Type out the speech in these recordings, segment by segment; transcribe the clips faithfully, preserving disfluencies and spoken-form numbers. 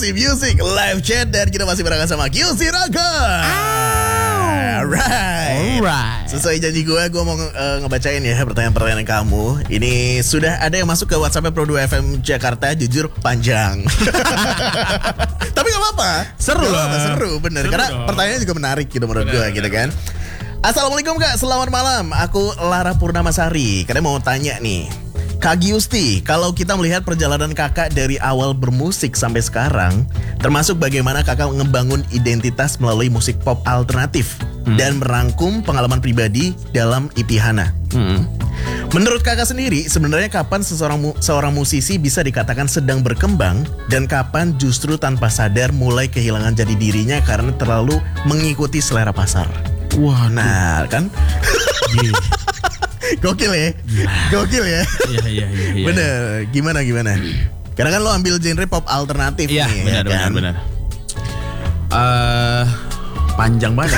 Music live chat dan kita masih berangkat sama Q C Raga. Alright. Alright. Sesuai janji gue, gue mau uh, ngebacain ya pertanyaan-pertanyaan kamu. Ini sudah ada yang masuk ke WhatsApp Pro dua F M Jakarta, jujur panjang. Tapi gak apa-apa. Seru gak lah. apa-apa, seru bener. Seru Karena dong. Pertanyaannya juga menarik gitu menurut gue gitu kan. Assalamualaikum Kak, selamat malam. Aku Lara Purnamasari. Kadang mau tanya nih, Kak Giusti, kalau kita melihat perjalanan kakak dari awal bermusik sampai sekarang, termasuk bagaimana kakak ngebangun identitas melalui musik pop alternatif hmm. dan merangkum pengalaman pribadi dalam I P Hana. Hmm. Menurut kakak sendiri, sebenarnya kapan seseorang mu- seorang musisi bisa dikatakan sedang berkembang dan kapan justru tanpa sadar mulai kehilangan jati dirinya karena terlalu mengikuti selera pasar? Wah, nah kan? Gokil ya, Gila. Gokil ya. Iya iya iya. Ya. Bener, gimana gimana? Karena kan lo ambil genre pop alternatif ya, nih. Benar ya kan? benar benar. Uh, panjang banget.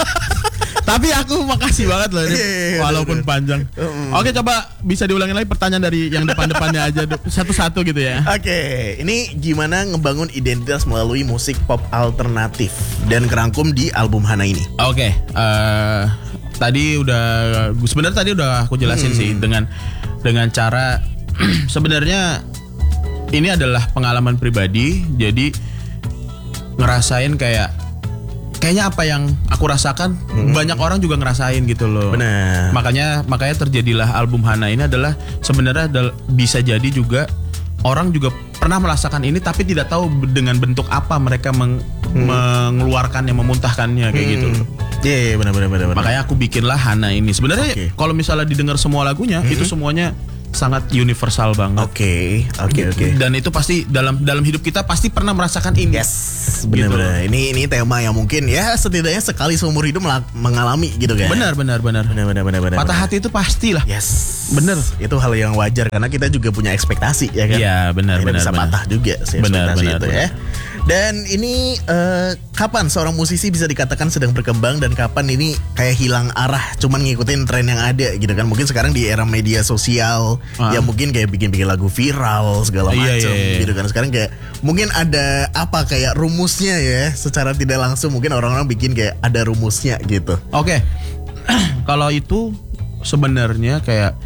Tapi aku makasih banget loh ini, yeah, walaupun bener. panjang. Mm. Oke, coba bisa diulangin lagi pertanyaan dari yang depan-depannya aja satu-satu gitu ya. Oke, ini gimana ngebangun identitas melalui musik pop alternatif dan kerangkum di album Hana ini? Oke, uh, tadi udah sebenarnya tadi udah aku jelasin hmm. sih dengan dengan cara sebenarnya ini adalah pengalaman pribadi, jadi ngerasain kayak kayaknya apa yang aku rasakan hmm. banyak orang juga ngerasain gitu loh. Benar. Makanya makanya terjadilah album Hana ini adalah sebenarnya adal, bisa jadi juga orang juga pernah merasakan ini tapi tidak tahu dengan bentuk apa mereka meng, hmm. mengeluarkannya, memuntahkannya kayak hmm. gitu. Iya, yeah, yeah, benar benar benar. Makanya aku bikinlah Hana ini. Sebenarnya okay. kalau misalnya didengar semua lagunya hmm. itu semuanya sangat universal banget. Oke, oke, oke. Dan itu pasti dalam dalam hidup kita pasti pernah merasakan ini. Yes, benar-benar. Gitu. Ini ini tema yang mungkin ya setidaknya sekali seumur hidup mengalami gitu kan. Benar, benar, benar. Benar, benar, benar, benar. Patah hati itu pastilah. Yes. Benar. Itu hal yang wajar karena kita juga punya ekspektasi ya kan. Iya, benar, kita benar. Bisa benar. patah juga sih benar, ekspektasi benar, itu benar. ya. Dan ini uh, kapan seorang musisi bisa dikatakan sedang berkembang dan kapan ini kayak hilang arah cuman ngikutin tren yang ada gitu kan. Mungkin sekarang di era media sosial ah. ya mungkin kayak bikin-bikin lagu viral segala macam iya, iya, iya. gitu kan. Sekarang kayak mungkin ada apa kayak rumusnya ya secara tidak langsung mungkin orang-orang bikin kayak ada rumusnya gitu. Oke. Okay. Kalau itu sebenarnya kayak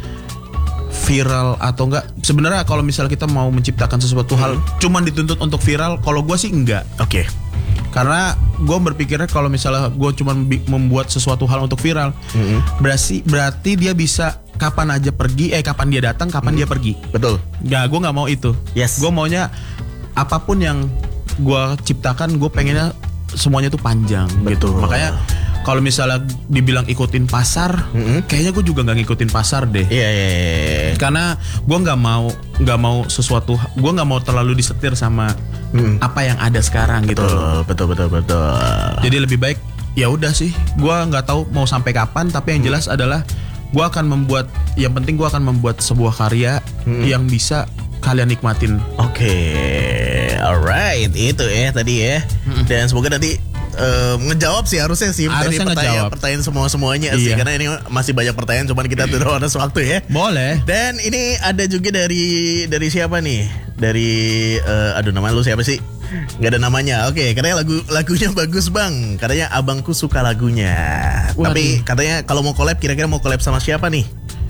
viral atau enggak, sebenarnya kalau misalnya kita mau menciptakan sesuatu hmm. hal cuman dituntut untuk viral, kalau gue sih enggak. Oke. Okay. Karena gue berpikirnya kalau misalnya gue cuman membuat sesuatu hal untuk viral, mm-hmm. berarti berarti dia bisa kapan aja pergi, eh kapan dia datang, kapan mm. dia pergi. Betul. Gak, gue nggak mau itu. Yes. Gue maunya apapun yang gue ciptakan, gue pengennya semuanya tuh panjang. Betul. Gitu. Makanya kalau misalnya dibilang ikutin pasar, mm-hmm. kayaknya gue juga nggak ngikutin pasar deh. Iya yeah, iya. Yeah, yeah. Karena gue nggak mau nggak mau sesuatu, gue nggak mau terlalu disetir sama hmm. apa yang ada sekarang gitu. Betul betul betul betul. Jadi lebih baik ya udah sih, gue nggak tahu mau sampai kapan, tapi yang jelas hmm. adalah gue akan membuat, yang penting gue akan membuat sebuah karya hmm. yang bisa kalian nikmatin. Oke, okay. Alright, itu ya tadi ya. Hmm. Dan semoga nanti Uh, ngejawab sih harusnya sih harusnya dari pertanyaan, ngejawab. pertanyaan semua semuanya iya. sih karena ini masih banyak pertanyaan cuman kita tidak ada waktu ya. Boleh. Dan ini ada juga dari dari siapa nih? Dari uh, aduh nama lu siapa sih? Gak ada namanya. Oke, okay, katanya lagu lagunya bagus bang. Katanya abangku suka lagunya. Waduh. Tapi katanya kalau mau collab kira-kira mau collab sama siapa nih?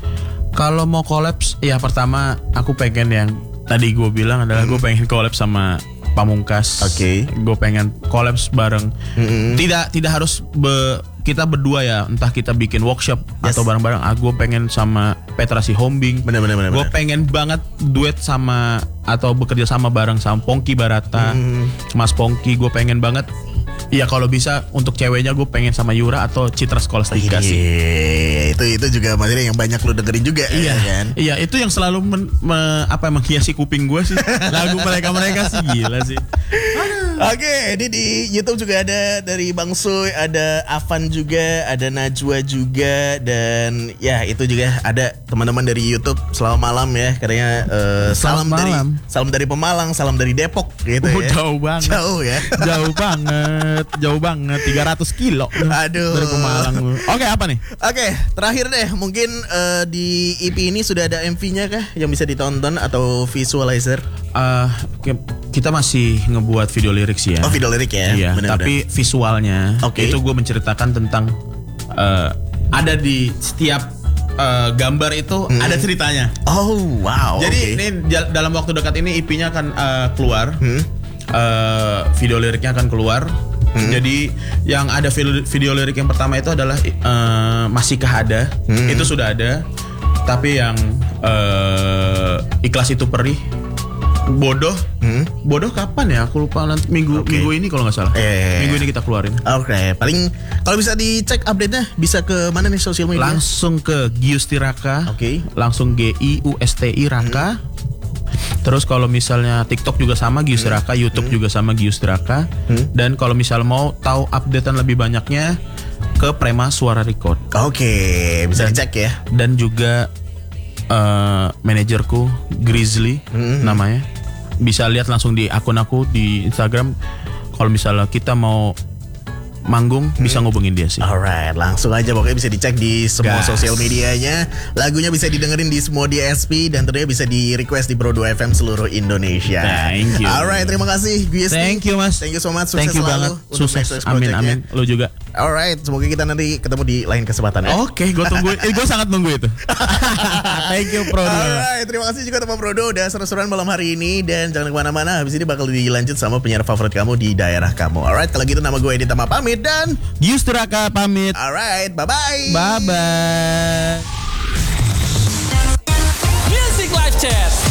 Kalau mau collab ya pertama aku pengen yang tadi gue bilang adalah hmm. gue pengen collab sama Pamungkas. Oke. Okay. Gue pengen collabs bareng. Mm-hmm. Tidak tidak harus be, kita berdua ya. Entah kita bikin workshop yes. atau bareng-bareng. Ah, gue pengen sama Petra Sihombing. Bener-bener. Gue pengen banget duet sama atau bekerja sama bareng sama Pongki Barata, mm-hmm. Mas Pongki. Gue pengen banget. Ya kalau bisa untuk ceweknya gue pengen sama Yura atau Citra Scholastika sih. Itu itu juga materi yang banyak lo dengerin juga. Iya ya kan. Iya itu yang selalu men, me, apa menghiasi kuping gue sih. Lagu mereka mereka sih gila sih. Oke, ini di YouTube juga ada dari Bang Suy, ada Avan juga, ada Najwa juga, dan ya itu juga ada teman-teman dari YouTube. Selamat malam ya, katanya uh, salam dari salam dari Pemalang, salam dari Depok gitu oh, ya. Jauh banget. Jauh ya. Jauh banget. banget, jauh banget, tiga ratus kilo. Aduh. Dari Pemalang. Oke, apa nih? Oke, terakhir deh, mungkin eh, di E P ini sudah ada M V-nya kah yang bisa ditonton atau visualizer? Uh, kita masih ngebuat video lirik sih ya. Oh, video lirik ya. Iya, bener-bener. tapi visualnya Oke. itu gue menceritakan tentang uh, ada di setiap uh, gambar itu Hmm. ada ceritanya. Oh, wow. Jadi oke. ini jal- dalam waktu dekat ini E P-nya akan uh, keluar. Hmm. Uh, video liriknya akan keluar. Hmm. Jadi yang ada video, video lirik yang pertama itu adalah uh, Masihkah Ada. Hmm. Itu sudah ada. Tapi yang uh, Ikhlas Itu Perih, Bodoh. Hmm. Bodoh kapan ya? Aku lupa, nanti minggu Oke. minggu ini kalau nggak salah. Eh. Minggu ini kita keluarin. Oke, paling kalau bisa dicek update-nya bisa ke mana nih sosial media? Langsung ke Giusti Raka. Oke. Langsung G I U S T I Raka. Terus kalau misalnya TikTok juga sama Giusti Raka, YouTube juga sama Giusti Raka. Dan kalau misal mau tahu updatean lebih banyaknya ke Prema Suara Record. Oke, bisa Dan- dicek ya. Dan juga eh, manajerku Grizzly Hmm. namanya. Bisa lihat langsung di akun aku di Instagram. Kalau misalnya kita mau manggung bisa ngubungin dia sih. Alright, langsung aja pokoknya bisa dicek di semua Gas. sosial medianya. Lagunya bisa didengerin di semua D S P dan tentunya bisa di request di Pro dua F M seluruh Indonesia. Thank you. Alright, terima kasih Giusti. Thank you mas. Thank you so much. Sukses Thank you selalu banget. untuk Sukses. next Amin project-nya. amin. Lo juga. Alright, semoga kita nanti ketemu di lain kesempatan ya. Oke, gue tunggu. Eh, gue sangat nunggu itu. Thank you Pro. Alright, terima kasih juga teman Prodo udah seru-seruan malam hari ini. Dan jangan kemana-mana, habis ini bakal dilanjut sama penyiar favorit kamu di daerah kamu. Alright, kalau gitu nama gue Edi Tama pamit dan Giusti Raka pamit. alright, bye-bye. Bye bye. Music Live Chat.